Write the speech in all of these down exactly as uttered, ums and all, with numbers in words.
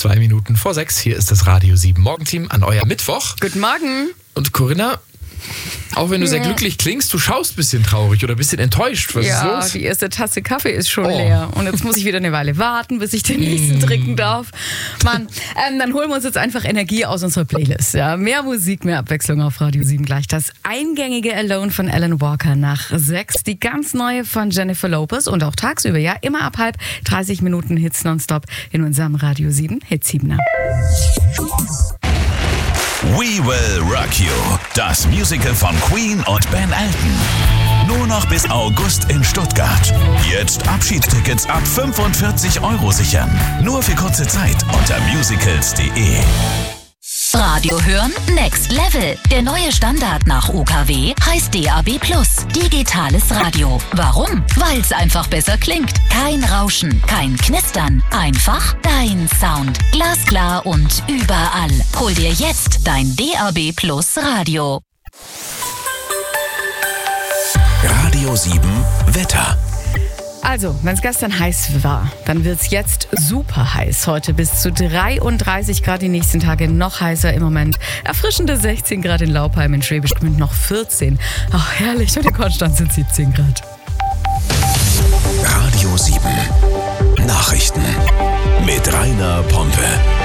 Zwei Minuten vor sechs, hier ist das Radio sieben Morgenteam an euer Mittwoch. Guten Morgen. Und Corinna, auch wenn du sehr glücklich klingst, du schaust ein bisschen traurig oder ein bisschen enttäuscht. Was ja, ist los? Die erste Tasse Kaffee ist schon Oh. leer. Und jetzt muss ich wieder eine Weile warten, bis ich den nächsten trinken darf. Mann, ähm, dann holen wir uns jetzt einfach Energie aus unserer Playlist. Ja? Mehr Musik, mehr Abwechslung auf Radio sieben gleich. Das eingängige Alone von Alan Walker nach sechs. Die ganz neue von Jennifer Lopez und auch tagsüber, ja, immer ab halb dreißig Minuten Hits nonstop in unserem Radio sieben Hit siebener. We Will Rock You, das Musical von Queen und Ben Elton. Nur noch bis August in Stuttgart. Jetzt Abschiedstickets ab fünfundvierzig Euro sichern. Nur für kurze Zeit unter musicals punkt de. Radio hören Next Level. Der neue Standard nach U K W heißt D A B plus. Digitales Radio. Warum? Weil es einfach besser klingt. Kein Rauschen, kein Knistern. Einfach dein Sound. Glasklar und überall. Hol dir jetzt dein D A B plus Radio. Radio sieben Wetter. Also, wenn es gestern heiß war, dann wird es jetzt super heiß. Heute bis zu dreiunddreißig Grad, die nächsten Tage noch heißer im Moment. Erfrischende sechzehn Grad in Laupheim, in Schwäbisch Gmünd noch vierzehn. Ach, herrlich, und in Konstanz sind siebzehn Grad. Radio sieben Nachrichten mit Rainer Pompe.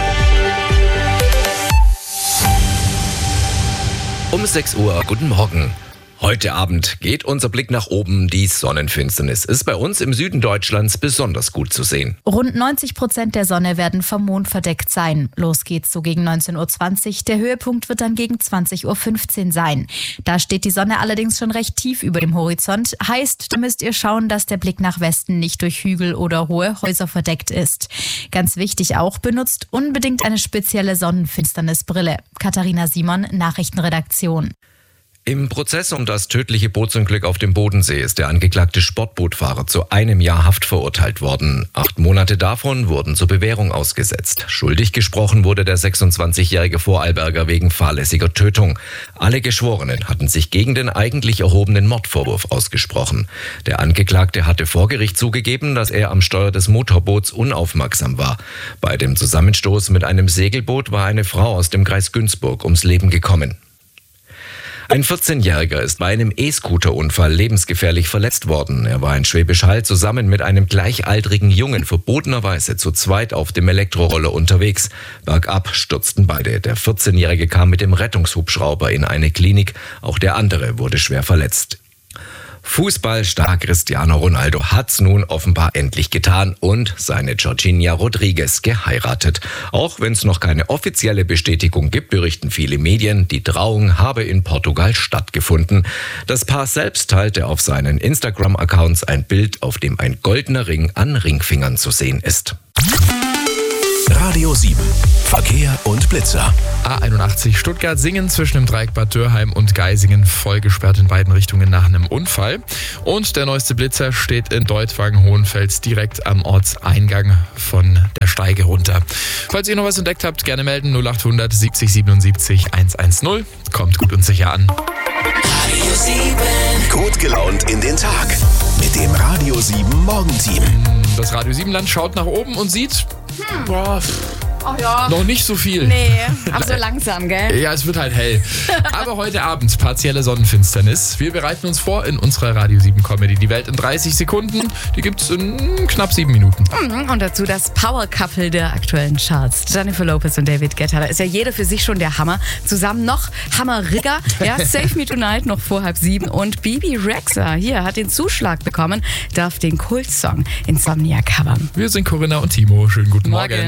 Um sechs Uhr, guten Morgen. Heute Abend geht unser Blick nach oben. Die Sonnenfinsternis ist bei uns im Süden Deutschlands besonders gut zu sehen. Rund neunzig Prozent der Sonne werden vom Mond verdeckt sein. Los geht's so gegen neunzehn Uhr zwanzig. Der Höhepunkt wird dann gegen zwanzig Uhr fünfzehn sein. Da steht die Sonne allerdings schon recht tief über dem Horizont. Heißt, da müsst ihr schauen, dass der Blick nach Westen nicht durch Hügel oder hohe Häuser verdeckt ist. Ganz wichtig auch, benutzt unbedingt eine spezielle Sonnenfinsternisbrille. Katharina Simon, Nachrichtenredaktion. Im Prozess um das tödliche Bootsunglück auf dem Bodensee ist der angeklagte Sportbootfahrer zu einem Jahr Haft verurteilt worden. Acht Monate davon wurden zur Bewährung ausgesetzt. Schuldig gesprochen wurde der sechsundzwanzigjährige Vorarlberger wegen fahrlässiger Tötung. Alle Geschworenen hatten sich gegen den eigentlich erhobenen Mordvorwurf ausgesprochen. Der Angeklagte hatte vor Gericht zugegeben, dass er am Steuer des Motorboots unaufmerksam war. Bei dem Zusammenstoß mit einem Segelboot war eine Frau aus dem Kreis Günzburg ums Leben gekommen. Ein vierzehnjähriger ist bei einem E-Scooter-Unfall lebensgefährlich verletzt worden. Er war in Schwäbisch Hall zusammen mit einem gleichaltrigen Jungen verbotenerweise zu zweit auf dem Elektroroller unterwegs. Bergab stürzten beide. Der vierzehnjährige kam mit dem Rettungshubschrauber in eine Klinik. Auch der andere wurde schwer verletzt. Fußballstar Cristiano Ronaldo hat's nun offenbar endlich getan und seine Georgina Rodriguez geheiratet. Auch wenn es noch keine offizielle Bestätigung gibt, berichten viele Medien, die Trauung habe in Portugal stattgefunden. Das Paar selbst teilte auf seinen Instagram-Accounts ein Bild, auf dem ein goldener Ring an Ringfingern zu sehen ist. Radio sieben Verkehr und Blitzer. A einundachtzig Stuttgart-Singen zwischen dem Dreieck Bad Dürrheim und Geisingen voll gesperrt in beiden Richtungen nach einem Unfall. Und der neueste Blitzer steht in Deutwagen-Hohenfels direkt am Ortseingang von der Steige runter. Falls ihr noch was entdeckt habt, gerne melden null achthundert siebzig siebenundsiebzig hundertzehn. Kommt gut und sicher an. Radio sieben. Gut gelaunt in den Tag mit dem Radio sieben Morgenteam. Das Radio sieben-Land schaut nach oben und sieht... Hm. Boah, Oh ja. noch nicht so viel. Nee, aber so langsam, gell? Ja, es wird halt hell. Aber heute Abend partielle Sonnenfinsternis. Wir bereiten uns vor in unserer Radio sieben Comedy. Die Welt in dreißig Sekunden. Die gibt's in knapp sieben Minuten. Und dazu das Power-Couple der aktuellen Charts. Jennifer Lopez und David Guetta. Da ist ja jeder für sich schon der Hammer. Zusammen noch Hammer-Rigger. Ja, Save Me Tonight noch vor halb sieben. Und Bibi Rexha hier hat den Zuschlag bekommen, darf den Kultsong Insomnia covern. Wir sind Corinna und Timo. Schönen guten Morgen. Morgen.